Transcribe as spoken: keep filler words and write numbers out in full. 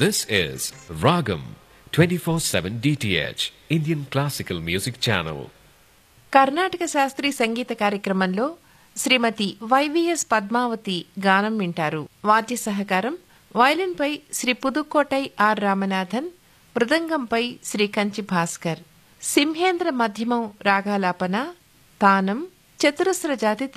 This is Ragam twenty-four seven D T H, Indian Classical Music Channel. Karnataka శాస్త్రీయ సంగీత కార్యక్రమంలో శ్రీమతి YVS Padmavati గానం వింటారు. వాద్య సహకారం వయలిన్పై శ్రీ పుదుక్కోటై ఆర్ రామనాథన్, మృదంగంపై శ్రీ కంచి భాస్కర్. సింహేంద్ర మధ్యమం రాగాలాపన, తానం, చతురస్ర జాతి